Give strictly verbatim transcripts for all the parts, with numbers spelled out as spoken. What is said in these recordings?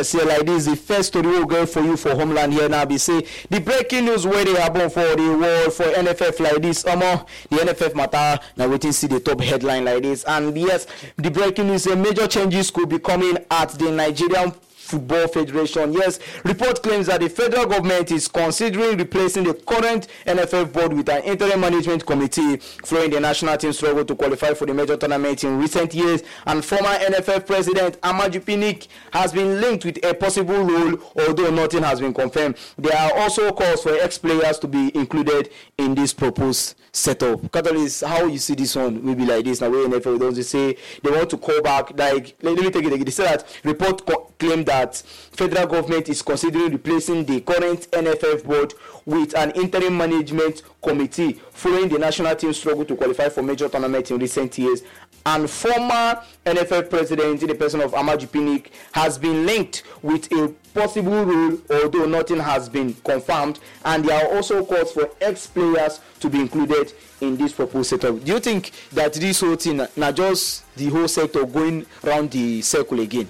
See, like this, the first story we'll go for you for Homeland here now. Be say the breaking news where they happen for the world for N F F like this. Um, the N F F matter now. Waiting see the top headline like this. And yes, the breaking news: a major changes could be coming at the Nigerian Football Federation. Yes, report claims that the federal government is considering replacing the current N F F board with an interim management committee following the national team struggle to qualify for the major tournament in recent years. And former N F F president Amaju Pinnick has been linked with a possible role, although nothing has been confirmed. There are also calls for ex-players to be included in this proposed setup. Catalyst, how you see this one will be like this. Now, where N F L don't say they want to call back. Like, let, let me take it again. They say that report co- claimed that federal government is considering replacing the current N F F board with an interim management committee following the national team struggle to qualify for major tournaments in recent years. And former N F F president, in the person of Amaju Pinnick, has been linked with a possible role, although nothing has been confirmed. And there are also calls for ex-players to be included in this proposed setup. Do you think that this whole thing, not just the whole sector going around the circle again?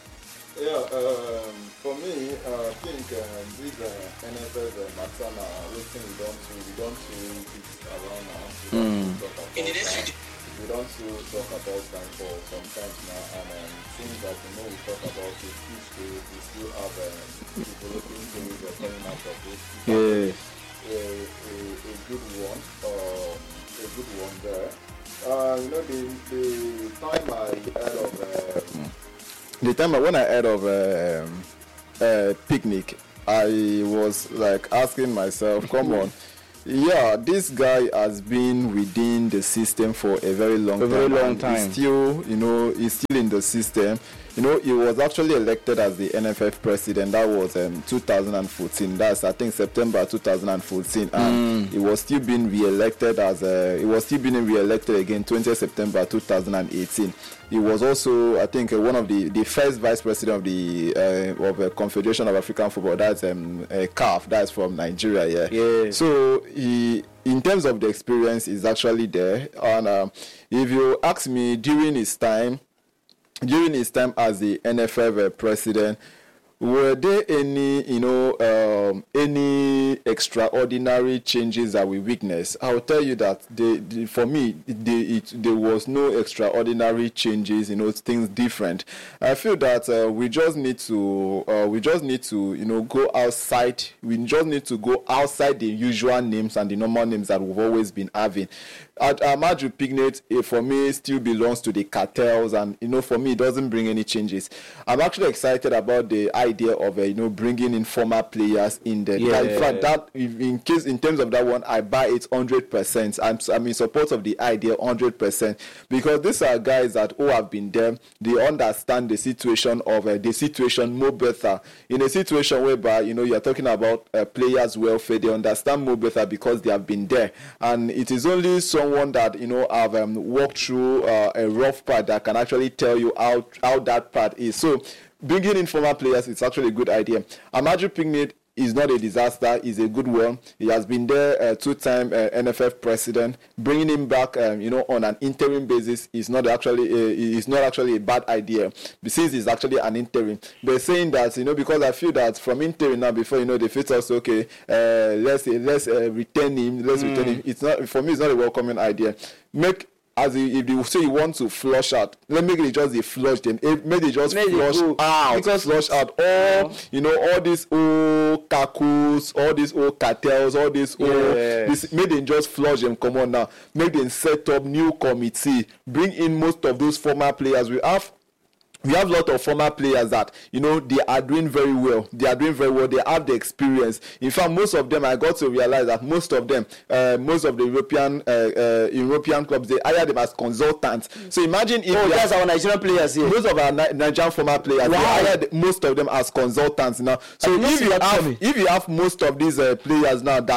Yeah, um, for me, uh, I think um, this uh, N F F uh, Matana, everything we don't do, we don't do it around now. We don't mm. talk about that. We don't do talk about that for some time now, and um, things that you know we talk about it each day, we still have um, developing things that are coming out of it. Yeah. A, a, a good one, um, a good one there. Uh, you know, the, the time I heard of um, The time when I heard of um, uh, Picnic, I was like asking myself, come on, yeah, this guy has been within the system for a very long a time. very long time. He's still, you know, he's still in the system. You know, he was actually elected as the N F F president. That was um, two thousand fourteen. That's I think September two thousand fourteen, and mm. he was still being re-elected as a, he was still being re-elected again twentieth September two thousand eighteen. He was also, I think, uh, one of the, the first vice president of the uh, of the Confederation of African Football. That's um, uh, C A F. That's from Nigeria. Yeah. Yeah. So he, in terms of the experience, is actually there. And um, if you ask me, during his time. During his time as the N F F uh, president, were there any, you know, um, any extraordinary changes that we witnessed? I'll tell you that the, the, for me, the, it, there was no extraordinary changes, you know, things different. I feel that uh, we just need to, uh, we just need to, you know, go outside. We just need to go outside the usual names and the normal names that we've always been having. At Amaju Pinnick, uh, for me, still belongs to the cartels, and you know, for me, it doesn't bring any changes. I'm actually excited about the idea of uh, you know, bringing in former players in there. Yeah. In fact, that in case in terms of that one, I buy it one hundred percent. I'm I'm in support of the idea one hundred percent, because these are guys that who have been there. They understand the situation of uh, the situation more better. In a situation whereby you know, you're talking about uh, players' welfare, they understand more better because they have been there, and it is only so. Someone that you know have um, walked through uh, a rough part that can actually tell you how how that part is. So bringing in former players is actually a good idea. Amaju Pinnick is not a disaster; is a good one. He has been there, uh, two-time uh, N F F president. Bringing him back, um, you know, on an interim basis is not actually a, is not actually a bad idea. Since he's actually an interim, they're saying that you know, because I feel that from interim now, before you know, they feel also okay. Uh, let's let's uh, retain him. Let's mm. retain him. It's not, for me. It's not a welcoming idea. Make As if they say you want to flush out, let me just they flush them. Maybe they just Maybe flush go. out, Because flush out all you know, all these old kakus, all these old cartels, all these old. Yeah. This, maybe they just flush them. Come on now, make them set up new committee, bring in most of those former players. We have. We have a lot of former players that, you know, they are doing very well. They are doing very well. They have the experience. In fact, most of them, I got to realize that most of them, uh, most of the European uh, uh, European clubs, they hire them as consultants. So imagine if... Oh, that's our Nigerian players here. Most of our Ni- Nigerian former players, wow. they hire the, most of them as consultants now. So if you, have, if you have most of these uh, players now that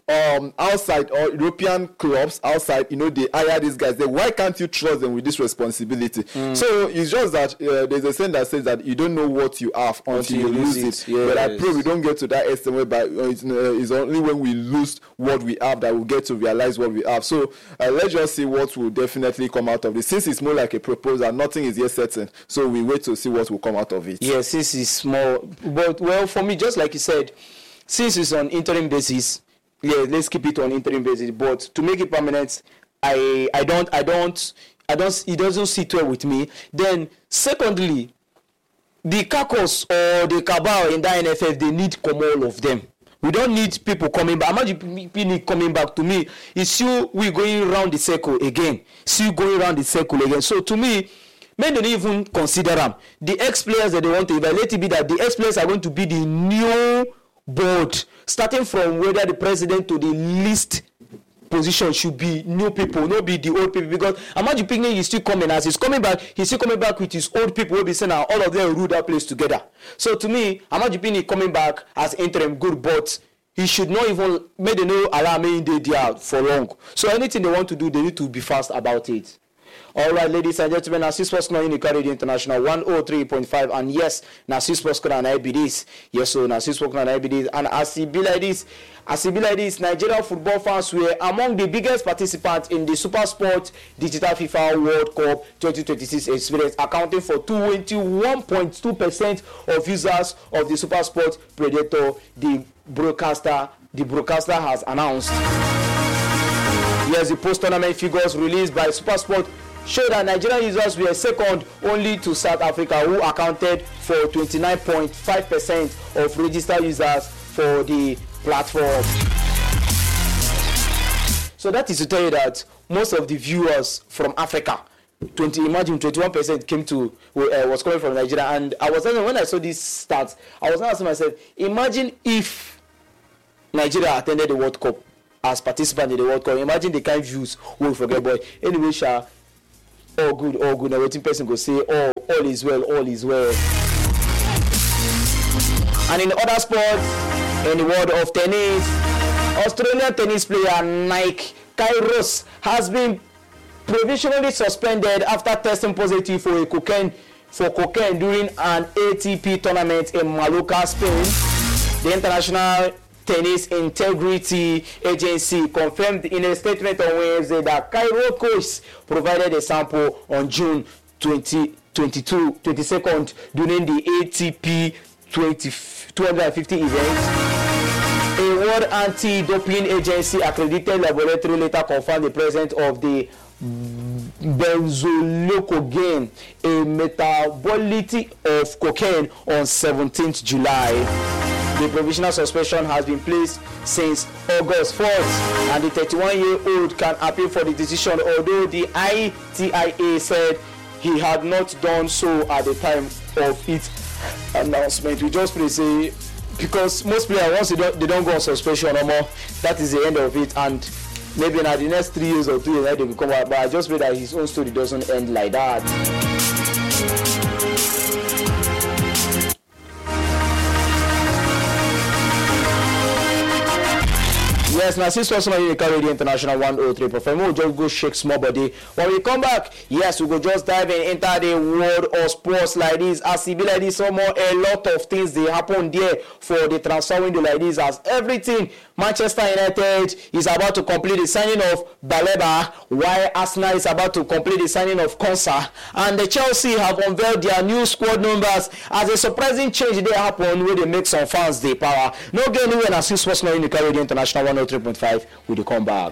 um outside or European clubs outside, you know, they hire these guys. Then why can't you trust them with this responsibility? Mm. So it's just that uh, there's a saying that says that you don't know what you have until, until you lose it. it. Yes. But I pray we don't get to that extent whereby uh, it's, uh, it's only when we lose what we have that we'll get to realize what we have. So uh, let's just see what will definitely come out of this. Since it's more like a proposal, nothing is yet certain. So we wait to see what will come out of it. Yes, this is small. But well, for me, just like you said, since it's on interim basis, yeah, let's keep it on interim basis. But to make it permanent, I I don't I don't I don't it doesn't sit well with me. Then secondly, the caucus or the cabal in that N F F, they need come all of them. We don't need people coming back. Imagine people coming back. To me, it's still we going around the circle again. Still going around the circle again. So to me, men don't even consider them. The ex-players that they want to evaluate it be that the ex-players are going to be the new board, starting from whether the president to the least position should be new people, not be the old people. Because imagine Picnic is still coming, as he's coming back, he's still coming back with his old people. Will be saying all of them rule that place together. So to me, imagine Picnic coming back as interim good, but he should not even make the no allow me in the there for long. So anything they want to do, they need to be fast about it. All right, ladies and gentlemen, Nasi Sports Corner in Radio International one oh three point five, and yes, Nasi Sports Corner and I B this. Yes, so Nasi Sports Corner and I B this, and as it be like this, as it be like this, Nigerian football fans were among the biggest participants in the Super Sport Digital FIFA World Cup twenty twenty-six experience, accounting for twenty-one point two percent of users of the Super Sport Predator. The broadcaster, the broadcaster has announced. Yes, the post-tournament figures released by SuperSport show that Nigerian users were second only to South Africa, who accounted for twenty-nine point five percent of registered users for the platform. So that is to tell you that most of the viewers from Africa, twenty imagine twenty-one percent came to uh, was coming from Nigeria. And I was asking, when I saw these stats, I was asking myself, imagine if Nigeria attended the World Cup as participant in the World Cup. Imagine the kind of views we will forget. Boy, anyway, Sha, all good, all good. Now, waiting person go say, oh, all is well, all is well. And in other sports, in the world of tennis, Australian tennis player Nick Kyrgios has been provisionally suspended after testing positive for a cocaine for cocaine during an A T P tournament in Mallorca, Spain. The International Tennis Integrity Agency confirmed in a statement on Wednesday that Kyrgios provided a sample on June twentieth, twenty-second, twenty-second during the A T P two hundred fifty event. A World Anti-Doping Agency accredited laboratory later confirmed the presence of the benzolocogene, a metabolite of cocaine, on seventeenth July. The provisional suspension has been placed since August fourth, and the thirty-one-year-old can appeal for the decision, although the I T I A said he had not done so at the time of its announcement. We just pray say, because most players, once they don't, they don't go on suspension no more, that is the end of it, and maybe in the next three years or two years they will come back. But I just pray that his own story doesn't end like that. Yes, now since also on Radio International one oh three point five, we'll just go shake small body. When we come back, yes, we go just dive in into the world of sports like this. As it be like this, some more, a lot of things they happen there for the transfer window like this. As everything, Manchester United is about to complete the signing of Baleba, while Arsenal is about to complete the signing of Konsa, and the Chelsea have unveiled their new squad numbers as a surprising change they happen where they make some fans the power. No game anywhere. Now since sports now in the Radio International one oh three point five, we will come back.